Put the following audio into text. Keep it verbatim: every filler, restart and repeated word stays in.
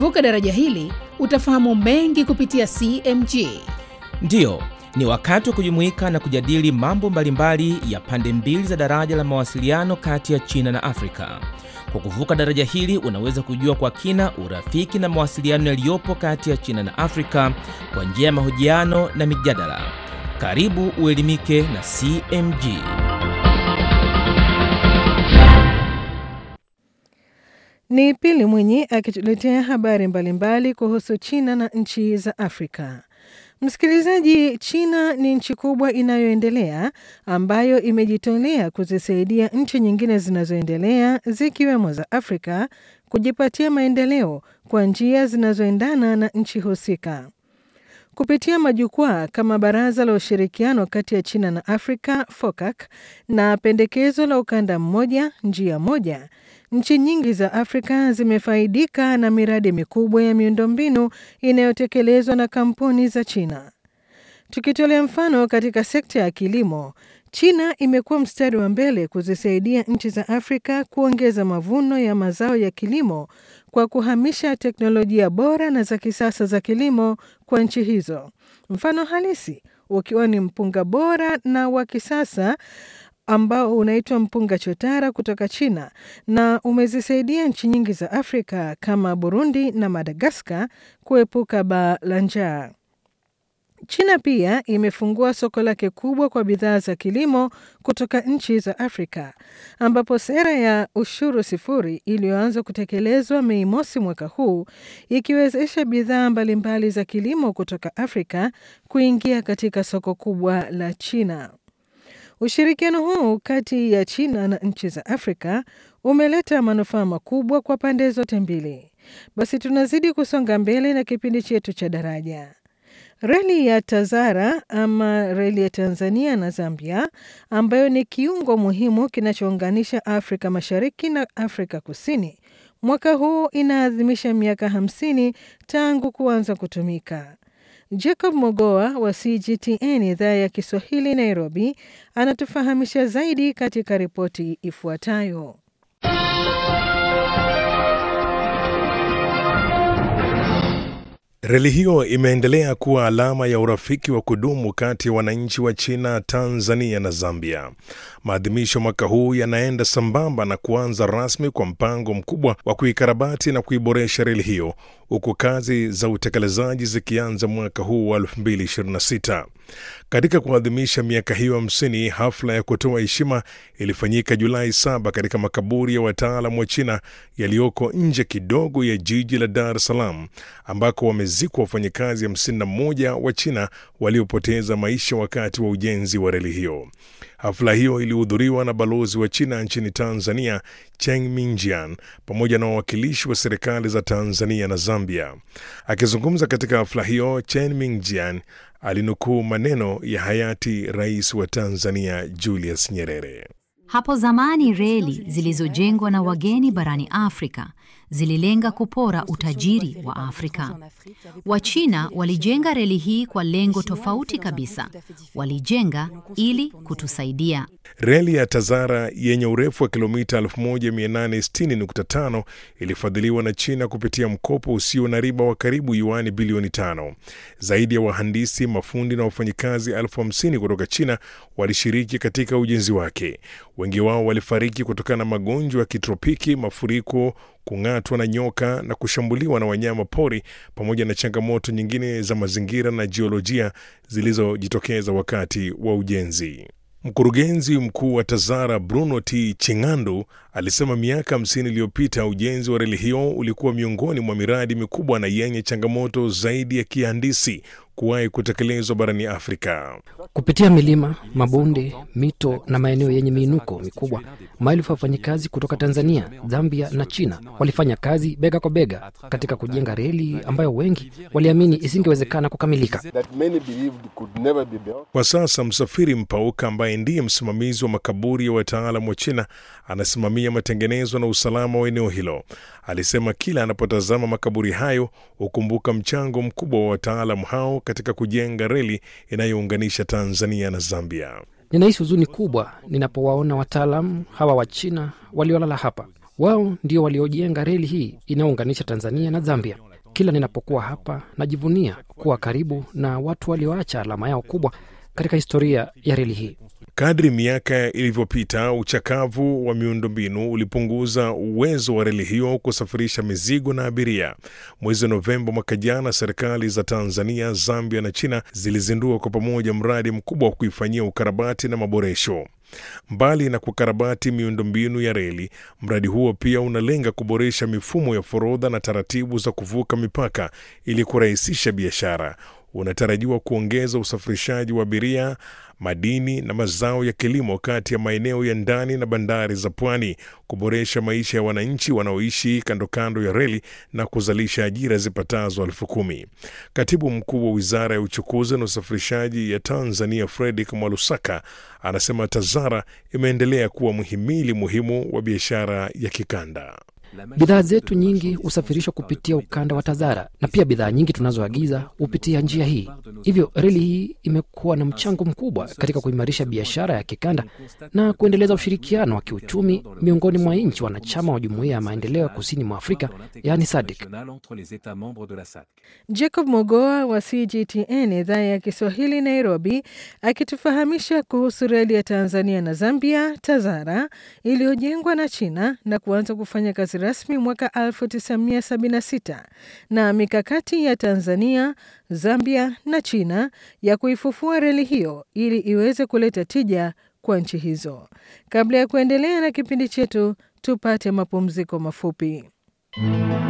Vuka daraja hili utafahamu mengi kupitia C M G. Ndiyo, ni wakati wa kujumuika na kujadili mambo mbalimbali ya pande mbili za daraja la mawasiliano kati ya China na Afrika. Kwa kuvuka daraja hili unaweza kujua kwa kina urafiki na mawasiliano yaliyopo kati ya China na Afrika kwa njia ya mahojiano na mijadala. Karibu uelimike na C M G. Ni Pili Mwinyi akituletea habari mbalimbali kuhusu China na nchi za Afrika. Msikilizaji, China ni nchi kubwa inayoendelea ambayo imejitolea kuzisaidia nchi nyingine zinazoendelea zikiwemo za Afrika kujipatia maendeleo kwa njia zinazoendana na nchi husika. Kupitia majukwaa kama Baraza la Ushirikiano kati ya China na Afrika FOCAC na pendekezo la ukanda mmoja njia moja, nchi nyingi za Afrika zimefaidika na miradi mikubwa ya miundombinu inayotekelezwa na kampuni za China. Tukitolea mfano katika sekta ya kilimo, China imekuwa mstari wa mbele kuzisaidia nchi za Afrika kuongeza mavuno ya mazao ya kilimo kwa kuhamisha teknolojia bora na za kisasa za kilimo kwa nchi hizo. Mfano halisi ukiwa ni mpunga bora na wa kisasa ambao unaitwa mpunga chotara kutoka China, na umezisaidia nchi nyingi za Afrika kama Burundi na Madagascar kuepuka baa la njaa. China pia imefungua soko lake kubwa kwa bidhaa za kilimo kutoka nchi za Afrika, ambapo sera ya ushuru sifuri iliyoanza kutekelezwa Mei mosi mwaka huu ikiwezesha bidhaa mbalimbali za kilimo kutoka Afrika kuingia katika soko kubwa la China. Ushirikiano huu kati ya China na nchi za Afrika umeleta manufaa makubwa kwa pande zote mbili. Basi tunazidi kusonga mbele na kipindi chetu cha daraja. Reli ya Tazara ama reli ya Tanzania na Zambia, ambayo ni kiungo muhimu kinachounganisha Afrika Mashariki na Afrika Kusini, mwaka huu inaadhimisha miaka hamsini tangu kuanza kutumika. Jacob Mogoa wa C G T N idhaa ya Kiswahili Nairobi anatufahamisha zaidi katika ripoti ifuatayo. Reli hiyo imeendelea kuwa alama ya urafiki wa kudumu kati ya wananchi wa China, Tanzania na Zambia. Maadhimisho mwaka huu yanaenda sambamba na kuanza rasmi kwa mpango mkubwa wa kuikarabati na kuiboresha reli hiyo, huku kazi za utekelezaji zikianza mwaka huu wa elfu mbili ishirini na sita. Katika kuadhimisha miaka hiyo hamsini, hafla ya kutoa heshima ilifanyika Julai saba katika makaburi ya wataalamu wa China yaliyoko nje kidogo ya jiji la Dar es Salaam, ambako wamezikwa wafanyakazi hamsini na moja wa China waliopoteza maisha wakati wa ujenzi wa reli hiyo. Hafla hiyo ilihudhuriwa na balozi wa China nchini Tanzania, Cheng Mingjian, pamoja na wawakilishi wa serikali za Tanzania na Zambia. Akizungumza katika hafla hiyo, Cheng Mingjian alinukuu maneno ya hayati Rais wa Tanzania Julius Nyerere. Hapo zamani reli zilizojengwa na wageni barani Afrika zililenga kupora utajiri wa Afrika. Wachina walijenga reli hii kwa lengo tofauti kabisa. Walijenga ili kutusaidia. Reli ya Tazara yenye urefu wa kilomita elfu moja mia nane sitini nukta tano ilifadhiliwa na China kupitia mkopo usio na riba wa karibu yuani bilioni tano. Zaidi ya wahandisi, mafundi na wafanyikazi elfu hamsini kutoka China walishiriki katika ujenzi wake. Wengi wao walifariki kutokana na magonjwa ya kitropiki, mafuriko, kung'atwa na nyoka na kushambuliwa na wanyama pori, pamoja na changamoto nyingine za mazingira na jiolojia zilizojitokeza wakati wa ujenzi. Mkurugenzi mkuu wa Tazara Bruno T. Chingandu alisema miaka hamsini iliyopita ujenzi wa reli hiyo ulikuwa miongoni mwa miradi mikubwa na yenye changamoto zaidi ya kihandisi kuwahi kutekelezwa barani Afrika. Kupitia milima, mabonde, mito na maeneo yenye miinuko mikubwa, maelfu ya wafanyakazi kutoka Tanzania, Zambia na China walifanya kazi bega kwa bega katika kujenga reli ambayo wengi waliamini isingewezekana kukamilika. Kwa sasa Msafiri Mpauka, ambaye ndiye msimamizi wa makaburi ya wataalamu wa China, anasimamia matengenezo na usalama wa eneo hilo. Alisema kila anapotazama makaburi hayo hukumbuka mchango mkubwa wa wataalamu hao katika kujenga reli inayounganisha Tanzania na Zambia. Ninahisi huzuni kubwa ninapowaona wataalamu hawa wa China waliolala hapa. Wao ndio waliojenga reli hii inayounganisha Tanzania na Zambia. Kila ninapokuwa hapa najivunia kuwa karibu na watu walioacha alama yao kubwa katika historia ya reli hii. Kadri miaka ilivyopita, uchakavu wa miundombinu ulipunguza uwezo wa reli hiyo kusafirisha mizigo na abiria. Mwezi Novemba mwaka jana, serikali za Tanzania, Zambia na China zilizindua kwa pamoja mradi mkubwa wa kuifanyia ukarabati na maboresho. Mbali na kukarabati miundombinu ya reli, mradi huo pia unalenga kuboresha mifumo ya forodha na taratibu za kuvuka mipaka ili kurahisisha biashara. Unatarajiwa kuongeza usafirishaji wa abiria, madini na mazao ya kilimo kati ya maeneo ya ndani na bandari za pwani, kuboresha maisha ya wananchi wanaoishi kando kando ya reli na kuzalisha ajira zipatazo elfu kumi. Katibu mkuu wa Wizara ya Uchukuzi na Usafirishaji ya Tanzania, Fredrick Mwalusaka, anasema TAZARA imeendelea kuwa mhimili muhimu wa biashara ya kikanda. Bidhaa zetu nyingi husafirishwa kupitia ukanda wa TAZARA na pia bidhaa nyingi tunazoagiza hupitia njia hii. Hivyo reli hii imekuwa na mchango mkubwa katika kuimarisha biashara ya kikanda na kuendeleza ushirikiano wa kiuchumi miongoni mwa nchi wanachama wa Jumuiya ya Maendeleo ya Kusini mwa Afrika, yaani S A D C. Jacob Mogoa wa C G T N idhaa ya Kiswahili Nairobi, akitufahamisha kuhusu reli ya Tanzania na Zambia TAZARA iliyojengwa na China na kuanza kufanya kazi rasmi mwaka elfu tisa mia sabini na sita na mikakati ya Tanzania, Zambia na China ya kuifufua reli hiyo ili iweze kuleta tija kwa nchi hizo. Kabla ya kuendelea na kipindi chetu, tupate mapumziko mafupi.